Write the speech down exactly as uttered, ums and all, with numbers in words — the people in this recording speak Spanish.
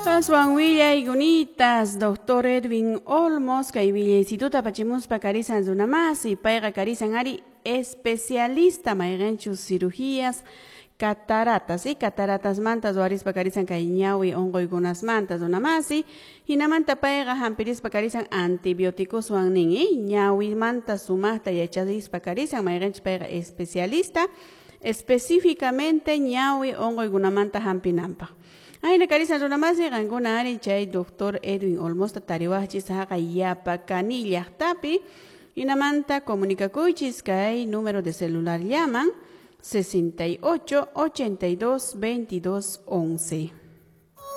Aswan Villa y Gunitas, doctor Edwin Olmos, que Villa Instituto Pachimus Pacarizan Zunamas y Paiga Carizan Ari, especialista Maigenchus cirugías, cataratas y cataratas mantas o aris Pacarizan Cañawi, Ongo y Gunas mantas Zunamasi, y Namanta Paiga Hampiris Pacarizan antibióticos Wanning y Ñawi mantas Sumasta y Echadis Pacarizan Maigench Paiga especialista, específicamente Ñawi, Ongo y Gunamanta Hampinampa. Ay, na karisa na naman si kanguna ari chay doctor Edwin Olmos tatariwahchis ha kayapa kanilla tapi inamanta comunicacuchis kay número de celular llaman sesenta y ocho, ochenta y dos, veintidós, once.